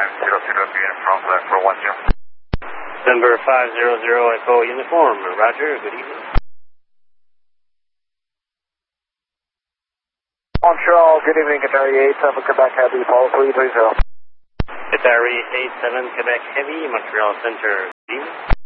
from Glen 410. Denver 500 Echo Uniform, Roger, good evening. Montreal, good evening, Qatari 87, Quebec Heavy, Paul 330. Qatari 87, Quebec Heavy, Montreal Center, good evening.